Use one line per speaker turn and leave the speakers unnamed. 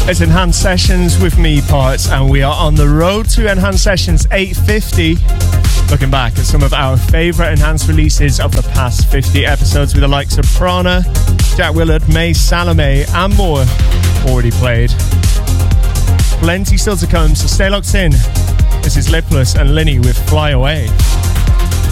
It's Enhanced Sessions with me, Parts, and we are on the road to Enhanced Sessions 850. Looking back at some of our favourite Enhanced releases of the past 50 episodes with the likes of Prana, Jack Willard, May Salome, and more already played. Plenty still to come, so stay locked in. This is Lipless and Linny with Fly Away.